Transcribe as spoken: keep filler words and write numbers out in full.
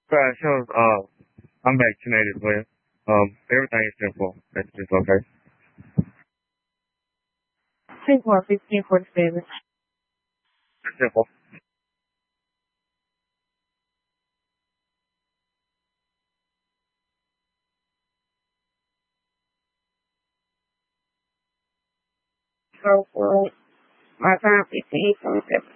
So it shows, uh, I'm vaccinated, but, um, everything is simple. That's just okay. Six one fifteen forty seven. It's simple. So for my time fifteen forty seven.